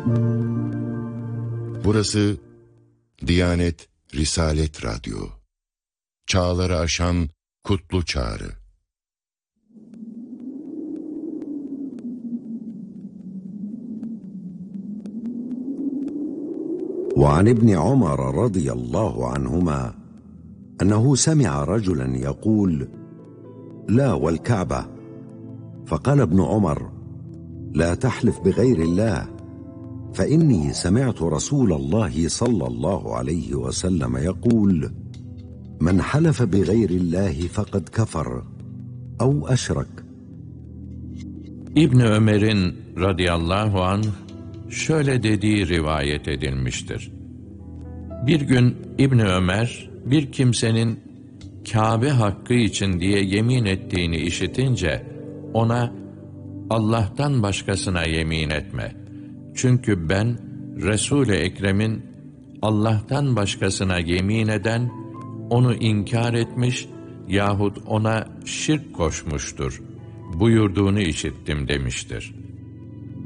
Burası Diyanet Risalet Radyo. Çağları aşan kutlu çağrı. وعن ابن عمر رضي الله عنهما أنه سمع رجلا يقول: لا والكعبة. فقال ابن عمر: لا تحلف بغير الله، فإني سمعت رسول الله صلى الله عليه وسلم يقول: من حلف بغير الله فقد كفر أو أشرك. İbn Ömer'in radıyallahu anh şöyle dediği rivayet edilmiştir. Bir gün İbn Ömer bir kimsenin Kabe hakkı için diye yemin ettiğini işitince ona Allah'tan başkasına yemin etme. Çünkü ben Resul-i Ekrem'in Allah'tan başkasına yemin eden onu inkar etmiş yahut ona şirk koşmuştur buyurduğunu işittim demiştir.